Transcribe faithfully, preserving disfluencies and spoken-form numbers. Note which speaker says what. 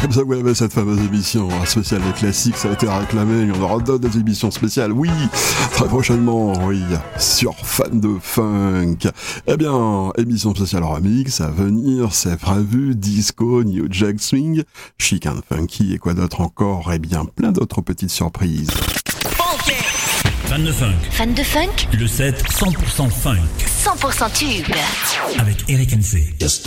Speaker 1: comme ça, vous avez cette fameuse émission spéciale des classiques, ça a été réclamé, il y en aura d'autres des émissions spéciales, oui, très prochainement, oui, sur Fan de Funk. Eh bien, émission spéciale remix à venir, c'est prévu, disco, New Jack Swing, chic and funky et quoi d'autre encore, eh bien, plein d'autres petites surprises.
Speaker 2: Fan de funk.
Speaker 3: Fan de funk.
Speaker 2: Le set cent pour cent funk.
Speaker 3: cent pour cent tube.
Speaker 2: Avec Eric N C.